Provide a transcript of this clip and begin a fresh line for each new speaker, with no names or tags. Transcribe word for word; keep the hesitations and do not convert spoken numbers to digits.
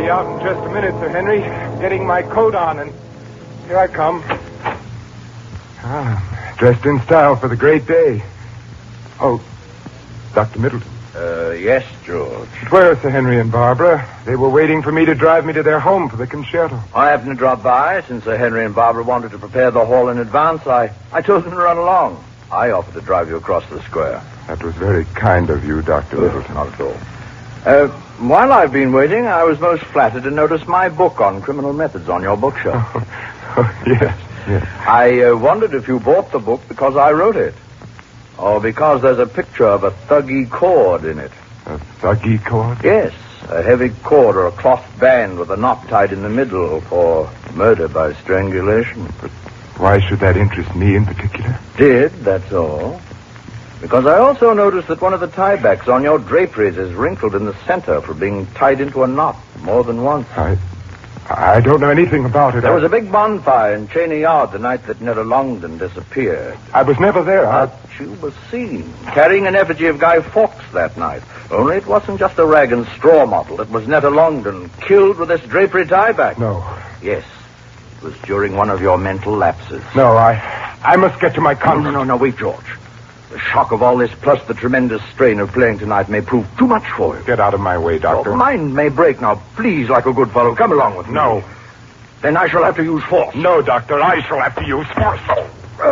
be out in just a minute, Sir Henry. Getting my coat on, and here I come. Ah, dressed in style for the great day. Oh, Doctor Middleton.
Uh, yes, George.
Where are Sir Henry and Barbara? They were waiting for me to drive me to their home for the concerto.
I happened to drop by since Sir Henry and Barbara wanted to prepare the hall in advance. I, I told them to run along. I offered to drive you across the square.
That was very kind of you, Doctor Middleton.
Not at all. Uh, while I've been waiting, I was most flattered to notice my book on criminal methods on your bookshelf.
Oh, yes, yes.
I uh, wondered if you bought the book because I wrote it. Or because there's a picture of a thuggy cord in it.
A thuggy cord?
Yes, a heavy cord or a cloth band with a knot tied in the middle for murder by strangulation.
But why should that interest me in particular?
Did, that's all. Because I also noticed that one of the tiebacks on your draperies is wrinkled in the center for being tied into a knot more than once.
I... I don't know anything about it.
There was a big bonfire in Cheney Yard the night that Netta Longden disappeared.
I was never there. I...
But you were seen carrying an effigy of Guy Fawkes that night. Only it wasn't just a rag and straw model. It was Netta Longden killed with this drapery tieback.
No.
Yes. It was during one of your mental lapses.
No, I... I must get to my convent.
No, no, no, no, wait, George. The shock of all this, plus the tremendous strain of playing tonight, may prove too much for you.
Get out of my way, Doctor.
Your mind may break now. Please, like a good fellow, come along with me.
No.
Then I shall have to use force.
No, Doctor, I shall have to use force.